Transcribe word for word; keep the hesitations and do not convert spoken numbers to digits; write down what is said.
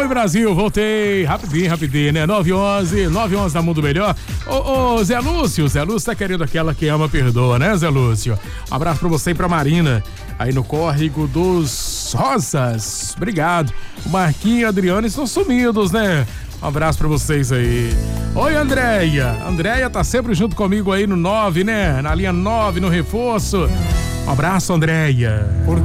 Oi, Brasil, voltei. Rapidinho, rapidinho, né? nove e onze, nove e onze da Mundo Melhor. Ô, ô, Zé Lúcio, Zé Lúcio tá querendo aquela que ama, perdoa, né, Zé Lúcio? Um abraço pra você e pra Marina, aí no Córrego dos Rosas. Obrigado. O Marquinho e a Adriana estão sumidos, né? Um abraço pra vocês aí. Oi, Andréia. Andréia tá sempre junto comigo aí no nove, né? Na linha nove, no reforço. Um abraço, Andréia.